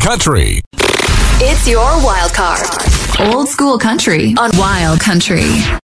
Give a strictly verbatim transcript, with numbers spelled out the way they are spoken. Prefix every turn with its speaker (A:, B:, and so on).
A: Country.
B: It's your wild card. Old school country on Wild Country.